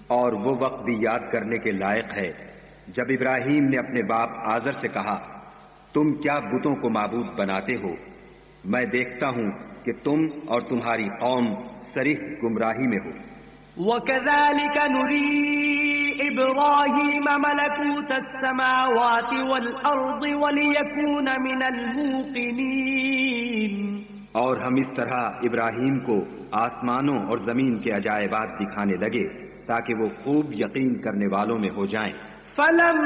और वो वक्त भी याद करने के लायक है जब इब्राहीम ने अपने बाप आजर से कहा, तुम क्या बुतों को माबूद बनाते हो? मैं देखता हूं कि तुम और तुम्हारी कौम सरीह गुमराही में हो। वकज़ालिक नुरी इब्राहीम मलकूत अस्समावाति वल अर्ज़ि वलियकून मिनल मूक़िनीन। और हम इस तरह इब्राहीम को आसमानों और जमीन के अजायबात दिखाने लगे ताकि वो खूब यकीन करने वालों में हो जाएं।